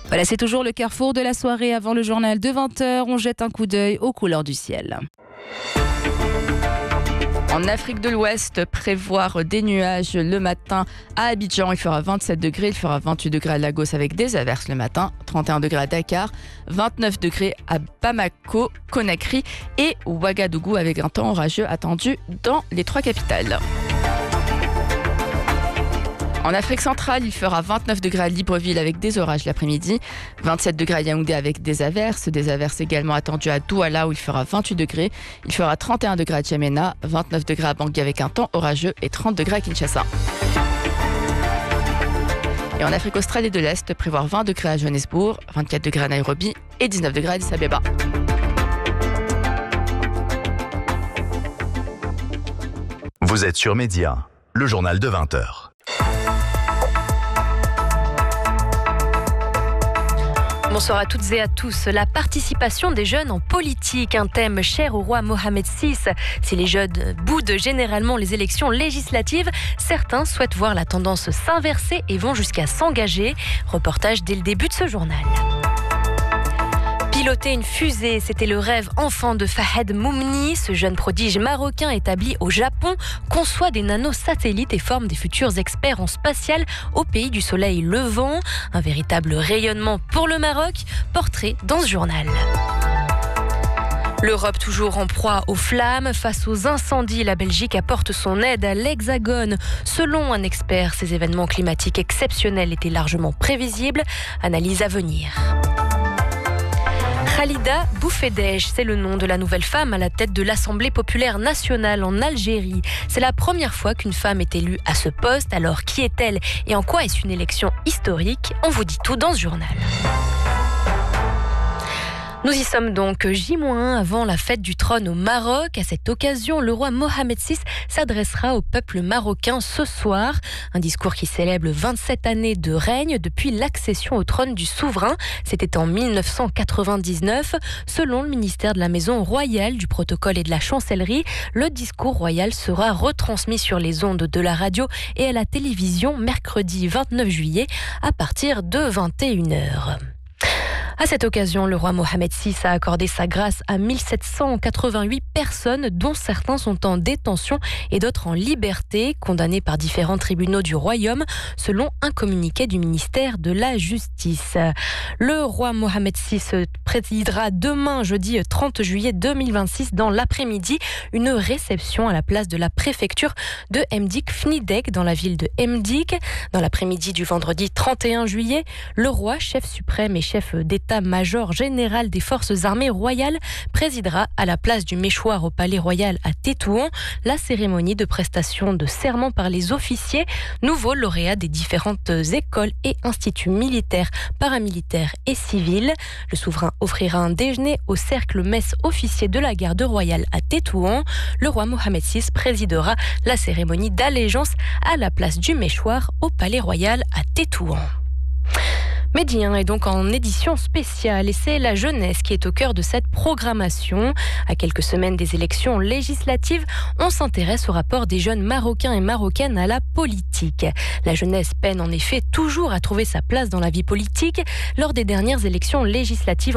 Voilà, c'est toujours le carrefour de la soirée avant le journal de 20h. On jette un coup d'œil aux couleurs du ciel. En Afrique de l'Ouest, prévoir des nuages le matin à Abidjan. Il fera 27 degrés, il fera 28 degrés à Lagos avec des averses le matin, 31 degrés à Dakar, 29 degrés à Bamako, Conakry et Ouagadougou avec un temps orageux attendu dans les 3 capitales. En Afrique centrale, il fera 29 degrés à Libreville avec des orages l'après-midi, 27 degrés à Yaoundé avec des averses également attendues à Douala où il fera 28 degrés, il fera 31 degrés à Djamena, 29 degrés à Bangui avec un temps orageux et 30 degrés à Kinshasa. Et en Afrique australe et de l'Est, prévoir 20 degrés à Johannesburg, 24 degrés à Nairobi et 19 degrés à Addis Abeba. Vous êtes sur Média, le journal de 20h. Bonsoir à toutes et à tous. La participation des jeunes en politique, un thème cher au roi Mohamed VI. Si les jeunes boudent généralement les élections législatives, certains souhaitent voir la tendance s'inverser et vont jusqu'à s'engager. Reportage dès le début de ce journal. Piloter une fusée, c'était le rêve enfant de Fahed Moumni. Ce jeune prodige marocain établi au Japon conçoit des nanosatellites et forme des futurs experts en spatial au pays du soleil levant. Un véritable rayonnement pour le Maroc, portrait dans ce journal. L'Europe toujours en proie aux flammes. Face aux incendies, la Belgique apporte son aide à l'Hexagone. Selon un expert, ces événements climatiques exceptionnels étaient largement prévisibles. Analyse à venir. Khalida Boufedej, c'est le nom de la nouvelle femme à la tête de l'Assemblée populaire nationale en Algérie. C'est la première fois qu'une femme est élue à ce poste. Alors qui est-elle et en quoi est-ce une élection historique ? On vous dit tout dans ce journal. Nous y sommes donc J-1 avant la fête du trône au Maroc. À cette occasion, le roi Mohamed VI s'adressera au peuple marocain ce soir. Un discours qui célèbre 27 années de règne depuis l'accession au trône du souverain. C'était en 1999. Selon le ministère de la Maison royale, du protocole et de la chancellerie, le discours royal sera retransmis sur les ondes de la radio et à la télévision mercredi 29 juillet à partir de 21h. À cette occasion, le roi Mohamed VI a accordé sa grâce à 1788 personnes, dont certains sont en détention et d'autres en liberté, condamnés par différents tribunaux du royaume, selon un communiqué du ministère de la Justice. Le roi Mohamed VI présidera demain, jeudi 30 juillet 2026, dans l'après-midi, une réception à la place de la préfecture de Mdik Fnidek, dans la ville de Mdik. Dans l'après-midi du vendredi 31 juillet, le roi, chef suprême et chef d'état-major général des forces armées royales, présidera à la place du Méchoir au Palais Royal à Tétouan la cérémonie de prestation de serment par les officiers, nouveaux lauréats des différentes écoles et instituts militaires, paramilitaires et civils. Le souverain offrira un déjeuner au cercle messe officier de la garde royale à Tétouan. Le roi Mohamed VI présidera la cérémonie d'allégeance à la place du Méchoir au Palais Royal à Tétouan. Midi 1 est donc en édition spéciale et c'est la jeunesse qui est au cœur de cette programmation. À quelques semaines des élections législatives, on s'intéresse au rapport des jeunes Marocains et Marocaines à la politique. La jeunesse peine en effet toujours à trouver sa place dans la vie politique. Lors des dernières élections législatives